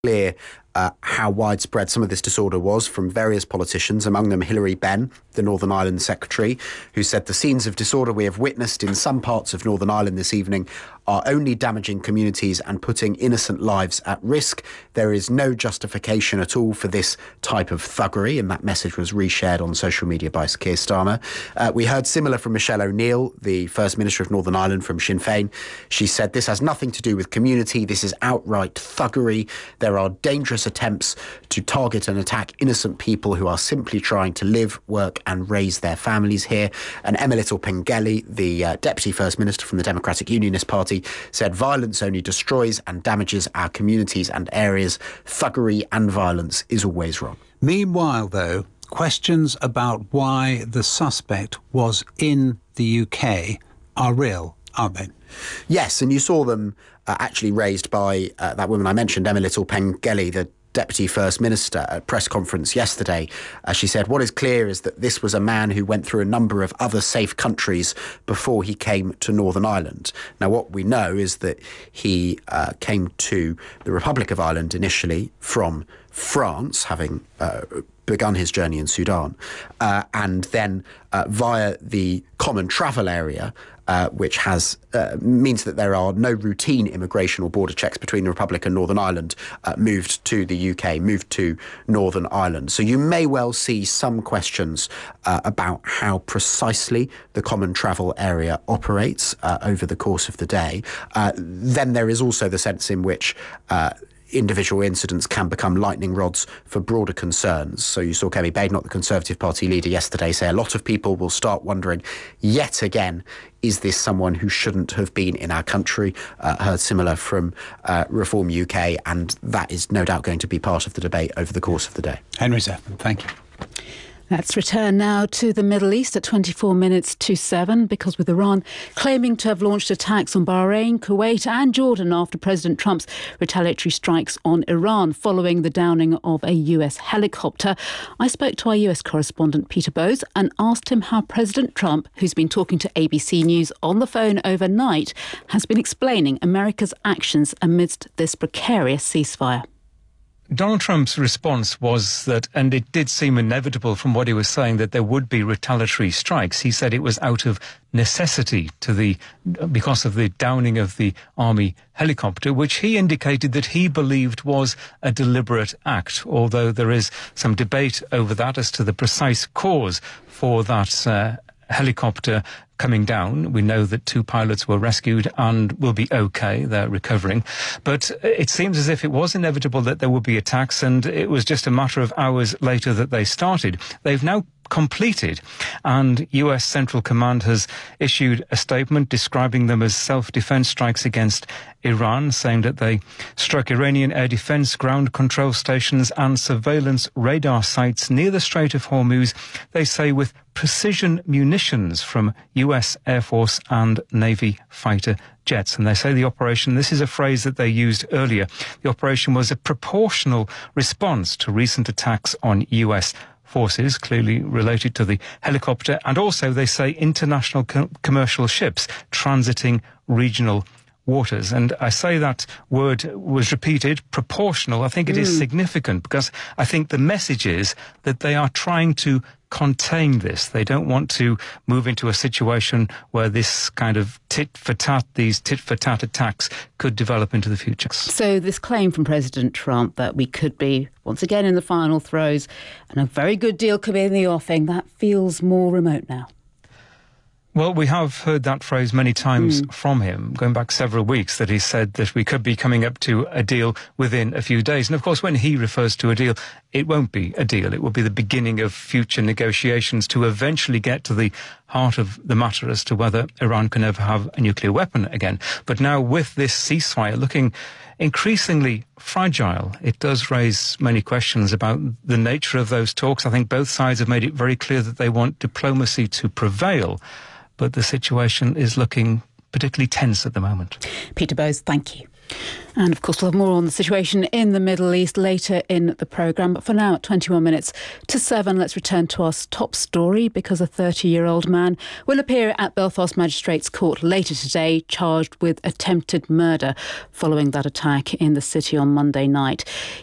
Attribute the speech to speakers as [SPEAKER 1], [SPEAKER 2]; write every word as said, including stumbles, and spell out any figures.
[SPEAKER 1] clear uh, how widespread some of this disorder was from various politicians, among them Hilary Benn, the Northern Ireland Secretary, who said the scenes of disorder we have witnessed in some parts of Northern Ireland this evening are only damaging communities and putting innocent lives at risk. There is no justification at all for this type of thuggery, and that message was reshared on social media by Keir Starmer. Uh, we heard similar from Michelle O'Neill, the First Minister of Northern Ireland from Sinn Féin. She said this has nothing to do with community, this is outright thuggery. There are dangerous attempts to target and attack innocent people who are simply trying to live, work and raise their families here. And Emma Little-Pengelly, the uh, Deputy First Minister from the Democratic Unionist Party, said violence only destroys and damages our communities and areas. Thuggery and violence is always wrong.
[SPEAKER 2] Meanwhile, though, questions about why the suspect was in the U K are real, aren't they?
[SPEAKER 1] Yes, and you saw them uh, actually raised by uh, that woman I mentioned, Emma Little-Pengelly, the Deputy First Minister, at a press conference yesterday. Uh, she said, what is clear is that this was a man who went through a number of other safe countries before he came to Northern Ireland. Now, what we know is that he uh, came to the Republic of Ireland initially from France, having uh, begun his journey in Sudan, uh, and then uh, via the common travel area, uh, which has uh, means that there are no routine immigration or border checks between the Republic and Northern Ireland, uh, moved to the U K, moved to Northern Ireland. So you may well see some questions uh, about how precisely the common travel area operates uh, over the course of the day. Uh, then there is also the sense in which uh, individual incidents can become lightning rods for broader concerns. So you saw Kemi Badenoch, the Conservative Party leader, yesterday say a lot of people will start wondering, yet again, is this someone who shouldn't have been in our country? Uh, heard similar from uh, Reform U K, and that is no doubt going to be part of the debate over the course of the day.
[SPEAKER 2] Henry Zeffman, thank you.
[SPEAKER 3] Let's return now to the Middle East at twenty-four minutes to seven, because with Iran claiming to have launched attacks on Bahrain, Kuwait and Jordan after President Trump's retaliatory strikes on Iran following the downing of a U S helicopter. I spoke to our U S correspondent Peter Bowes and asked him how President Trump, who's been talking to A B C News on the phone overnight, has been explaining America's actions amidst this precarious ceasefire.
[SPEAKER 4] Donald Trump's response was that, and it did seem inevitable from what he was saying, that there would be retaliatory strikes. He said it was out of necessity to the because of the downing of the army helicopter, which he indicated that he believed was a deliberate act, although there is some debate over that as to the precise cause for that uh, helicopter coming down. We know that two pilots were rescued and will be okay. They're recovering. But it seems as if it was inevitable that there would be attacks, and it was just a matter of hours later that they started. They've now completed, and U S Central Command has issued a statement describing them as self-defense strikes against Iran, saying that they struck Iranian air defense, ground control stations and surveillance radar sites near the Strait of Hormuz, they say with precision munitions from U S Air Force and Navy fighter jets. And they say the operation, this is a phrase that they used earlier, the operation was a proportional response to recent attacks on U S forces, clearly related to the helicopter, and also, they say, international co- commercial ships transiting regional waters. And I say that word was repeated, proportional. I think it mm. is significant, because I think the message is that they are trying to contain this. They don't want to move into a situation where this kind of tit-for-tat, these tit-for-tat attacks could develop into the future.
[SPEAKER 3] So this claim from President Trump that we could be once again in the final throes and a very good deal could be in the offing, that feels more remote now.
[SPEAKER 4] Well, we have heard that phrase many times
[SPEAKER 3] mm.
[SPEAKER 4] from him, going back several weeks, that he said that we could be coming up to a deal within a few days. And of course, when he refers to a deal, it won't be a deal. It will be the beginning of future negotiations to eventually get to the heart of the matter as to whether Iran can ever have a nuclear weapon again. But now, with this ceasefire looking increasingly fragile, it does raise many questions about the nature of those talks. I think both sides have made it very clear that they want diplomacy to prevail, but the situation is looking particularly tense at the moment.
[SPEAKER 3] Peter Bowes, thank you. And of course, we'll have more on the situation in the Middle East later in the programme. But for now, at twenty-one minutes to seven, let's return to our top story, because a thirty-year-old man will appear at Belfast Magistrates Court later today, charged with attempted murder following that attack in the city on Monday night.